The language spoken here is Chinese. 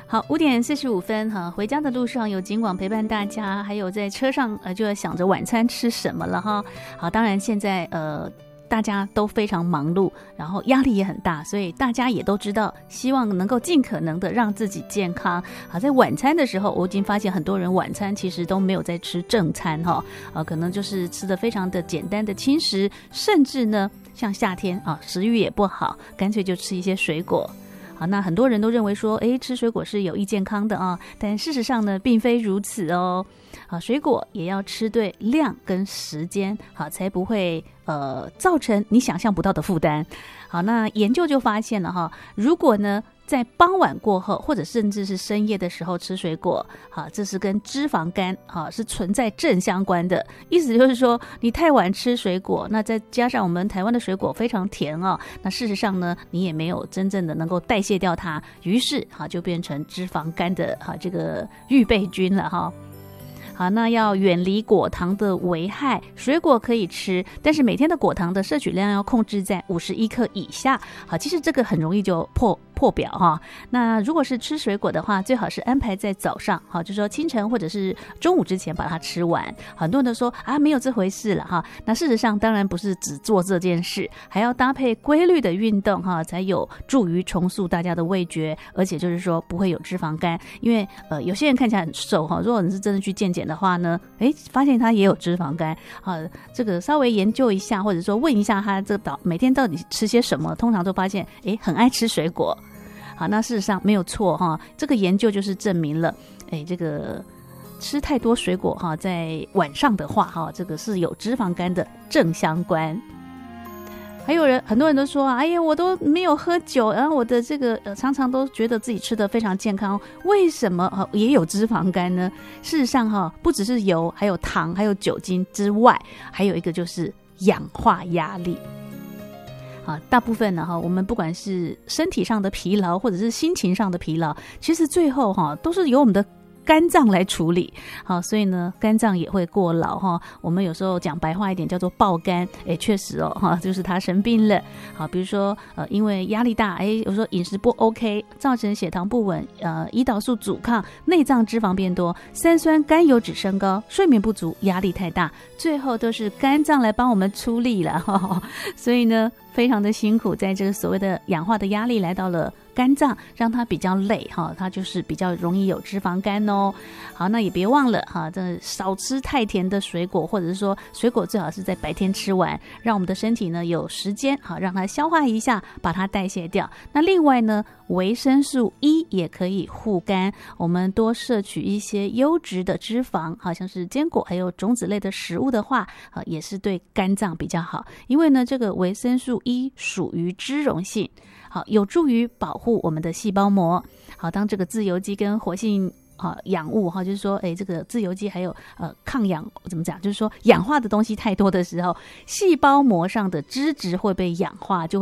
好，5:45哈，回家的路上有警广陪伴大家，还有在车上就要想着晚餐吃什么了哈。好，当然现在大家都非常忙碌，然后压力也很大，所以大家也都知道，希望能够尽可能的让自己健康。好，在晚餐的时候，我已经发现很多人晚餐其实都没有在吃正餐哈，可能就是吃的非常的简单的轻食，甚至呢，像夏天啊，食欲也不好，干脆就吃一些水果。好，那很多人都认为说，吃水果是有益健康的啊，但事实上呢，并非如此哦。好，水果也要吃对量跟时间，好，才不会造成你想象不到的负担。好，那研究就发现了哈，如果呢在傍晚过后，或者甚至是深夜的时候吃水果，好，这是跟脂肪肝是存在正相关的。意思就是说，你太晚吃水果，那再加上我们台湾的水果非常甜哦，那事实上呢，你也没有真正的能够代谢掉它，于是就变成脂肪肝的这个预备军了哈。好，那要远离果糖的危害，水果可以吃，但是每天的果糖的摄取量要控制在51克以下。好，其实这个很容易就破表哈。那如果是吃水果的话，最好是安排在早上，好，就是说清晨或者是中午之前把它吃完。很多人都说没有这回事了哈。那事实上当然不是只做这件事，还要搭配规律的运动哈，才有助于重塑大家的味觉，而且就是说不会有脂肪肝。因为有些人看起来很瘦哈，如果你是真的去健检的话呢，发现他也有脂肪肝，这个稍微研究一下，或者说问一下他每天到底吃些什么，通常都发现很爱吃水果。好，那事实上没有错哈，这个研究就是证明了，这个吃太多水果哈，在晚上的话哈，这个是有脂肪肝的正相关。还有很多人都说，哎呀，我都没有喝酒，然后我的这个常常都觉得自己吃得非常健康，为什么也有脂肪肝呢？事实上不只是油，还有糖，还有酒精之外，还有一个就是氧化压力。大部分呢我们不管是身体上的疲劳，或者是心情上的疲劳，其实最后都是由我们的肝脏来处理。好，所以呢肝脏也会过劳哈。我们有时候讲白话一点叫做爆肝，确实就是他生病了。好，比如说因为压力大，有时候饮食不 OK， 造成血糖不稳，胰岛素阻抗，内脏脂肪变多，三酸甘油酯升高，睡眠不足，压力太大，最后都是肝脏来帮我们出力了。所以呢非常的辛苦，在这个所谓的氧化的压力来到了肝脏，让它比较累它就是比较容易有脂肪肝哦。好，那也别忘了这少吃太甜的水果，或者是说水果最好是在白天吃完，让我们的身体呢有时间让它消化一下，把它代谢掉。那另外呢，维生素 E 也可以护肝，我们多摄取一些优质的脂肪，好像是坚果还有种子类的食物的话，也是对肝脏比较好。因为呢这个维生素 E 属于脂溶性，好，有助于保护我们的细胞膜。好，当这个自由基跟活性氧物就是说这个自由基还有抗氧怎么讲，就是说氧化的东西太多的时候，细胞膜上的脂质会被氧化，就会